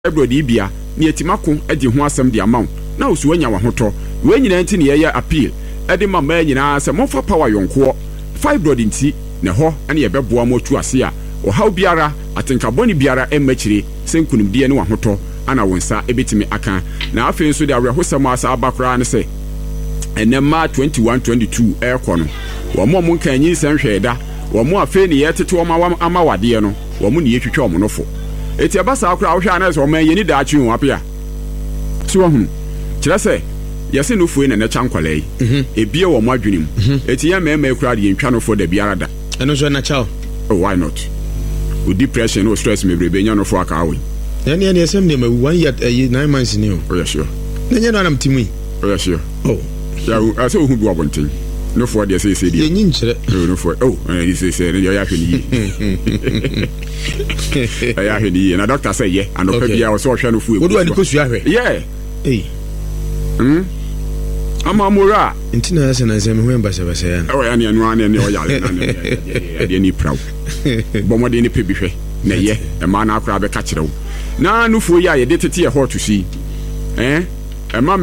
fibroid bia ne etimako edi ho asem de amount na osu anya wa hoto we nyina nti ne ye appeal edi mama nyina se mofa power yonko fibroid nti ne ho ene ye beboa mo tu ase a o haw biara atenka boni biara emmachire senkunum de ne wa hoto ana wonsa ebetimi aka na afi nso de awehosam asa abakra ne se enema 21-22 ekono wo mo mun kan yin san hweda wo mo afi ne ye tete wo ama wade no wo mo ne ye twetwa wo nofo eti abasa akra wo hwa na se wo man ye ni da atwe wo apia so hu kire se yesi no fuwe na na chankwale ebie wo mo adwenim eti ya mema ekura de ntwa no fo da biara da eno so na chao oh why not with depression or stress me brebe nya no fo aka awo yani esem ne ma 1 year 9 months ni o oh yeah sure nenya no anam timi oh yeah sure oh ya so hu du abonten no fo de say dey yenyi nkyere no fo oh say yo ya hwani ya hwani na doctor say yeah and okay bia so hwa no fu e wo do ani ko sua hwe yeah ama mora ntina ase na nsem ho embasa basa ya oh ya ne anu ne o yale na ne de ni proud bomo de ni pebi hwe na ye e ma na akra be ka kirew na nufuo ya ye de tete ye hot si e ma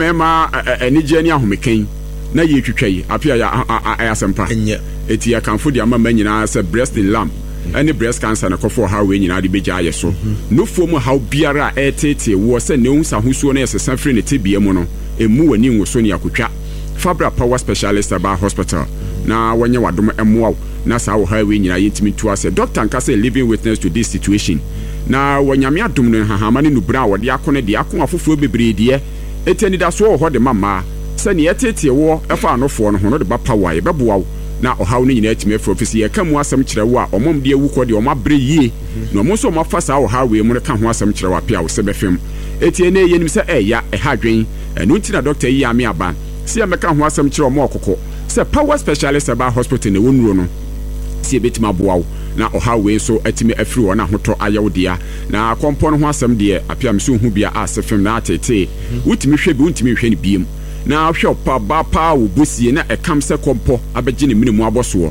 enije ni ahomekan na ye twetwai apia ya ayasempa eti ya kanfo de ama nyina se breast lump any breast cancer na kofo ha we nyina de beja ye so nufuo mu ha biara etete wo se ne unsa husuo na yesesa free ne tebie mu no emu wani nwoso ne akotwa Fabra Power Specialist Aba Hospital na wanya wadom emwa na sa wo ha we nyina yentimi tu ase doctor nka say living witness to this situation na wanyame adom no hahama ne nubra wode akone de akon afofo bebre de etani da so ho de mama se ne yetete wo efa anofo no ho no de ba power ye beboa na ohaw ne nyina atime afro ofisi ye kamu asem kire wo a omom de ewu ko de omabre yie na omo so mafasa wo ha we mu ka ho asem kire wa pia wo se befem etie ne yenim se eya ehadwen enu nti na doctor yi ame aba si ameka ho asem kire omo okoko se Power Specialist Aba Hospital ne wonuro no si ebetima boawo na oha we so atime afiri wona hoto ayawdia na kompon ho asem de apiam so hu bia asefem na atete wutimi hwe bi wutimi hwe ne biem na hwe pa ba pa wo bosie na ekam se kompo abeje ne minimu aboso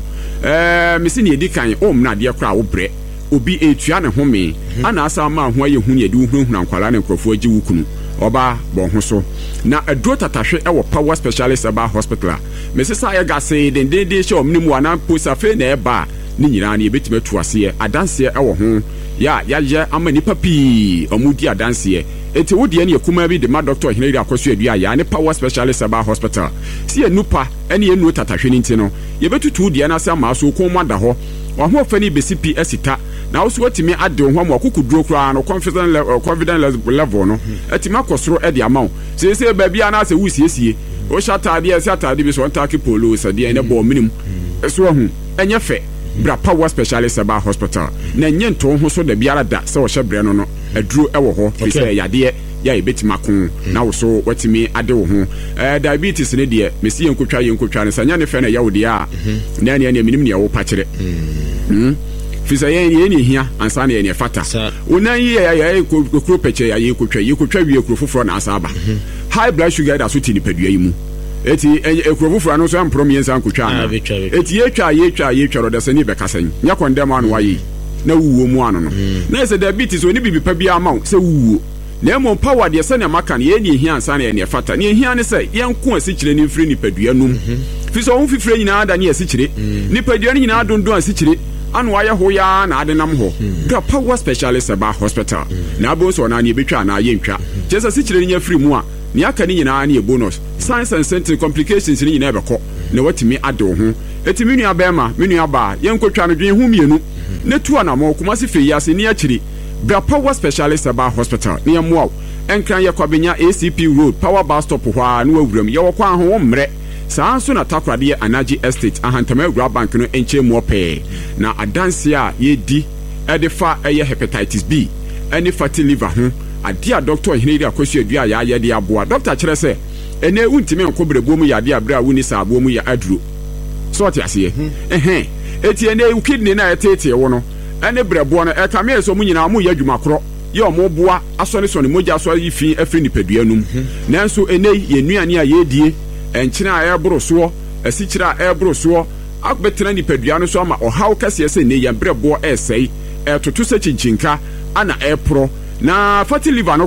mesi ne edikan na de kra wo bre obi etua ne home ana asa ma ho aye hu ne de hu ankwala ne nkrofo agi wukunu oba bon ho so na adro tatahwe e wo Power Specialist Aba Hospital mesi sa ya gase de show minimu ana posafe na eba ni nyina na ebetime tu ase adanse e wo ho ya ye ama nipa pi omudi adanse enti wodi ene yakuma bi de ma doctor Henry Akoso adua ya ne Power Specialist Aba Hospital si enupa ene enu tatahwe ni ntino ye betutu de na se ma so ko mo da ho wa ho fa ni besipi asita na wo so watimi ade ho mo akukuduro kra no confidence level no etima kosoro e de amount se ba bia na se wusiesie o shata de se atade bi so ntake polo se de ene bo minimum so hu enye fe bra Power Specialist Aba Hospital na nye nto ho so da biara da se wo hyebre no aduro e wo ho fi se yade ya ebetima kon na wo so watimi ade wo ho diabetes ne de mesi yenkotwa ne sanya ne fe na yawo de a na ne minim ne wo pa kire fisa ye ni hia ansa na ye ne fata onan ye ya kokro peche ya ye kotwa wie kro foforo na asaba high blood sugar da so ti ni padua yi mu eti ekro foforo no so amprom ye nsan kotwa na eti ye twa ro da sani be kasan nya kondem anu wayi na wuwo mu anu no na se diabetes oni bibipa bia amaw se wuwo na mo power de se na maka na ye ni hia ansa na ye ne fata ne hia ne se ye nko asikire ni firi ni padua num fisa on fifire nyina da ne asikire ni padua nyina dondon asikire anu aye ho ya na adenam ho ga Power Specialist Aba Hospital na abo so na ne betwa na aye ntwa jesa sikire nya free mu a ne aka ni nyina na e bonus science and sensitive complications ni nyina ebekọ na watimi ade ho etimi nua bema menua ba yenkotwa no dwen hu mienu ne tu ana mo kuma se fe yase ni akiri ga Power Specialist Aba Hospital ne mo enkran ye kwabenya ACP Road Power Bus Stop hwa na wawuram ye wokwa ho wo mre saa nso na takrade Anaji Estate ahantama agura bank no enche mo pe na adanse a yedi edefa eye hepatitis B ene fatty liver ho ade a doctor Henry Akoso adua ya ye de aboa doctor kire se ene untime nkobrebo mu ya de abra woni sa abo mu ya aduro so ti ase eti ene kidney na etete wo no ene brebo no e kame so mu nyina mu ya adwuma kro ye omo boa asone so ne moja so yifi afri nipadua num nanso ene ye nuane a ye die enkyina a ebro so asikyira a ebro so akbetra nipadua no so ama ohaw kase se ne ya brebo esei etoto se chinchinka ana epro na fatty liver no